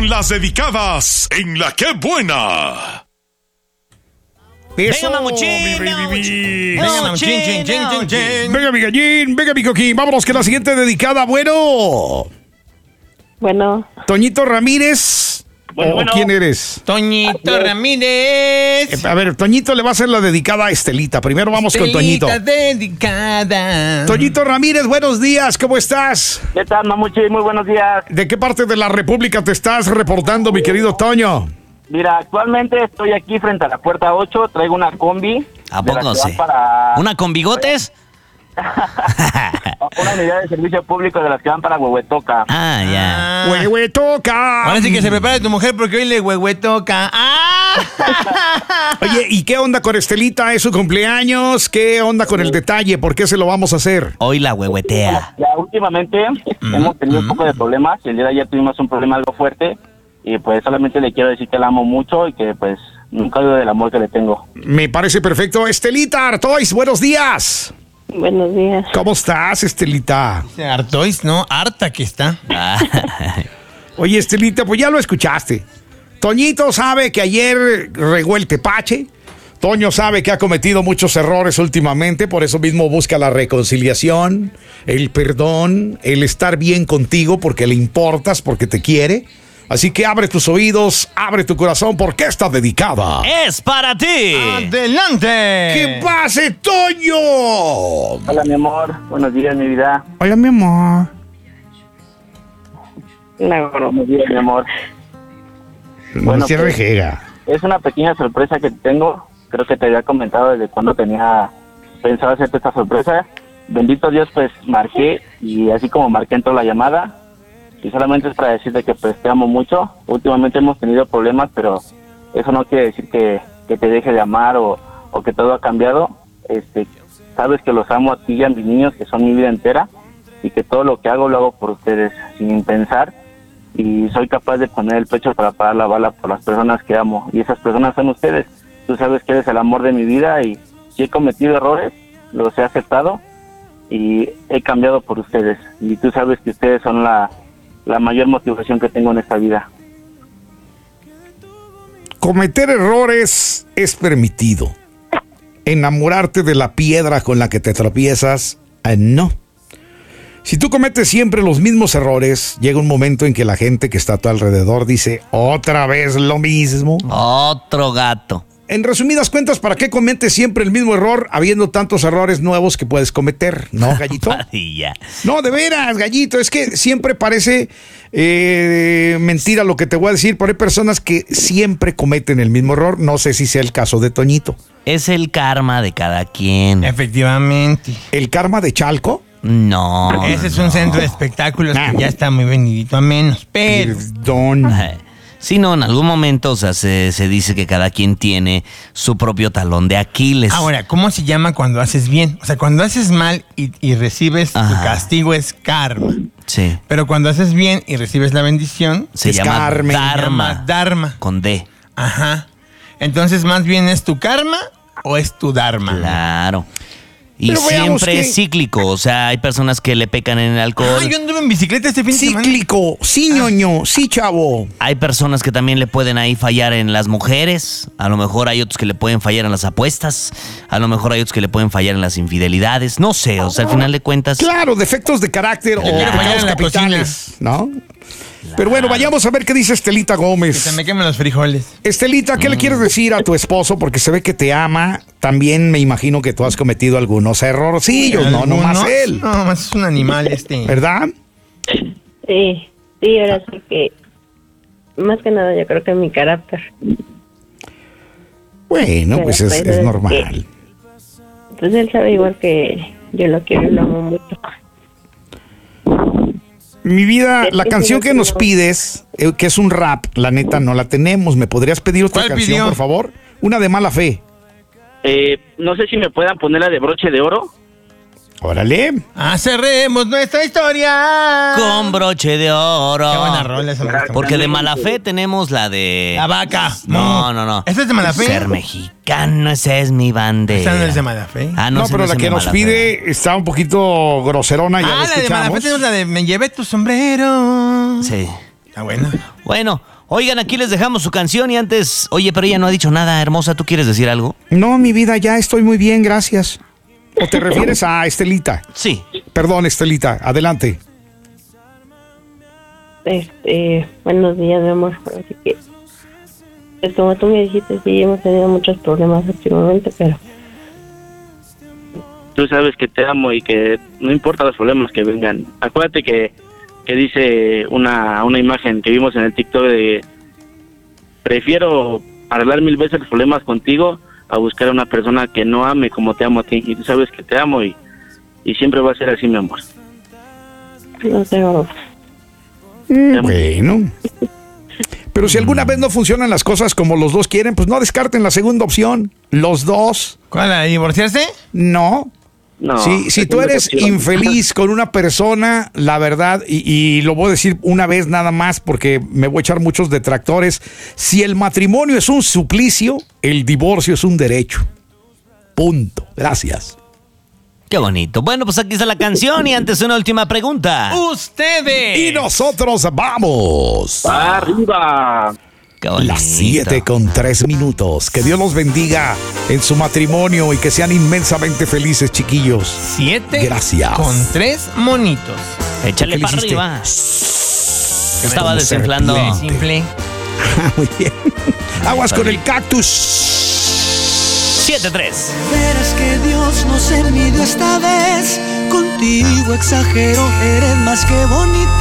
con las dedicadas en La Qué Buena. Eso, Venga, mamuchín. Venga, mamuchín, chin. Venga, mi gallín, venga, mi coquín. Vámonos con la siguiente dedicada. Bueno, Toñito Ramírez. Bueno. ¿Quién eres? Toñito Ramírez. A ver, Toñito le va a hacer la dedicada a Estelita. Primero vamos con Toñito. Estelita dedicada. Toñito Ramírez, buenos días, ¿cómo estás? ¿Qué tal, Mamuchi? Muy buenos días. ¿De qué parte de la República te estás reportando, mi querido Toño? Mira, actualmente estoy aquí frente a la puerta 8, traigo una combi. ¿A de la poco que van sí? para ¿Una con bigotes? una unidad de servicio público de las que van para Huehuetoca. Ah, ya. ¡Huehuetoca! Ahora sí que se prepara tu mujer porque hoy le huehuetoca. Oye, ¿y qué onda con Estelita? ¿Es su cumpleaños? ¿Qué onda con el detalle? ¿Por qué se lo vamos a hacer? Hoy la huehuetea. Ya últimamente hemos tenido un poco de problemas. El día de ayer tuvimos un problema algo fuerte. Y pues solamente le quiero decir que la amo mucho y que pues nunca dudo del amor que le tengo. Me parece perfecto. Estelita Artois, buenos días. Buenos días. ¿Cómo estás, Estelita? Artois, ¿no? Harta que está. Oye, Estelita, pues ya lo escuchaste. Toñito sabe que ayer regó el tepache. Toño sabe que ha cometido muchos errores últimamente, por eso mismo busca la reconciliación, el perdón, el estar bien contigo porque le importas, porque te quiere. Así que abre tus oídos, abre tu corazón, porque está dedicada. ¡Es para ti! ¡Adelante! ¡Que pase, Toño! Hola, mi amor. Buenos días, mi vida. Hola, mi amor. Buenos días, mi amor. No Bueno, se pues, rejega. Es una pequeña sorpresa que tengo. Creo que te había comentado desde cuando tenía pensado hacerte esta sorpresa. Bendito Dios, pues marqué y así como marqué entró la llamada. Y solamente es para decirte que pues te amo mucho. Últimamente hemos tenido problemas, pero eso no quiere decir que te deje de amar o que todo ha cambiado. Sabes que los amo a ti y a mis niños, que son mi vida entera, y que todo lo que hago lo hago por ustedes, sin pensar. Y soy capaz de poner el pecho para parar la bala por las personas que amo. Y esas personas son ustedes. Tú sabes que eres el amor de mi vida y si he cometido errores, los he aceptado y he cambiado por ustedes. Y tú sabes que ustedes son la mayor motivación que tengo en esta vida. Cometer errores es permitido. Enamorarte de la piedra con la que te tropiezas, no. Si tú cometes siempre los mismos errores, llega un momento en que la gente que está a tu alrededor dice, ¿otra vez lo mismo? Otro gato. En resumidas cuentas, ¿para qué cometes siempre el mismo error habiendo tantos errores nuevos que puedes cometer? ¿No, Gallito? Padilla. No, de veras, Gallito, es que siempre parece mentira lo que te voy a decir, pero hay personas que siempre cometen el mismo error. No sé si sea el caso de Toñito. Es el karma de cada quien. Efectivamente. ¿El karma de Chalco? No. Ese es un centro de espectáculos que ya está muy venidito a menos, pero... Perdón. Sí, no, en algún momento, o sea, se dice que cada quien tiene su propio talón de Aquiles. Ahora, ¿cómo se llama cuando haces bien? O sea, cuando haces mal y recibes tu castigo es karma. Sí. Pero cuando haces bien y recibes la bendición, Se Es llama Carmen. Dharma. Dharma. Con D. Ajá. Entonces, más bien, ¿es tu karma o es tu dharma? Claro. Y Pero veamos siempre que- es cíclico. O sea, hay personas que le pecan en el alcohol. Ah, yo anduve en bicicleta este fin de semana. Cíclico, sí, ñoño, sí, chavo. Hay personas que también le pueden ahí fallar en las mujeres. A lo mejor hay otros que le pueden fallar en las apuestas. A lo mejor hay otros que le pueden fallar en las infidelidades. No sé, o sea, al final de cuentas... Claro, defectos de carácter o quiero fallar pecados en la capitales, ¿no? Pero bueno, vayamos a ver qué dice Estelita Que Gómez. se me quemen los frijoles. Estelita, ¿qué le quieres decir a tu esposo? Porque se ve que te ama. También me imagino que tú has cometido algunos errorcillos, no nomás ¿Algunos? él. No, nomás es un animal este. ¿Verdad? Sí, ahora sí que, más que nada yo creo que mi carácter. Bueno, pues Pero, es pues, normal. Pues él sabe igual que yo lo quiero y lo amo mucho. Mi vida, la Sí, canción sí, que nos sí. pides, que es un rap, la neta no la tenemos. ¿Me podrías pedir otra ¿Cuál canción, pidió? por favor? Una de Mala Fe. No sé si me puedan poner la de broche de oro. Órale. Cerremos nuestra historia. Con broche de oro. Qué buena rola esa. me gusta Porque mucho. de mala fe tenemos la de... La vaca. No. ¿Esa es de mala fe? Ser mexicano, esa es mi bandera. Esa no es de mala fe. Ah, No, esa pero es la de que nos Mala Fe. pide está un poquito groserona, ya la La de mala fe escuchamos. tenemos la de me llevé tu sombrero. Sí. Está bueno. Bueno, oigan, aquí les dejamos su canción y antes... Oye, pero ella no ha dicho nada, hermosa. ¿Tú quieres decir algo? No, mi vida, ya estoy muy bien, gracias. ¿O te refieres a Estelita? Sí. Perdón, Estelita, adelante. Buenos días, mi amor. Así que, pues como tú me dijiste, sí, hemos tenido muchos problemas últimamente, pero... Tú sabes que te amo y que no importa los problemas que vengan. Acuérdate que dice una imagen que vimos en el TikTok de... Prefiero arreglar 1000 veces los problemas contigo a buscar a una persona que no ame como te amo a ti. Y tú sabes que te amo y siempre va a ser así, mi amor. No tengo... Bueno. Pero si alguna vez no funcionan las cosas como los dos quieren, pues no descarten la segunda opción. Los dos. ¿Cuál? ¿La de divorciarse? No. No. Si tú eres infeliz con una persona, la verdad, y lo voy a decir una vez nada más porque me voy a echar muchos detractores, si el matrimonio es un suplicio, el divorcio es un derecho. Punto. Gracias. Qué bonito. Bueno, pues aquí está la canción y antes una última pregunta. ¡Ustedes! Y nosotros vamos. ¡Arriba! Qué bonito. Las 7:03. Que Dios los bendiga en su matrimonio y que sean inmensamente felices, chiquillos. 7 Gracias. con 3 monitos. Échale ¿Qué le para hiciste? arriba. Estaba Como desinflando. serpiente. Simple. Muy bien. Aguas con el cactus. 7-3. Verás que Dios nos envidió esta vez. Contigo exagero, eres más que bonita.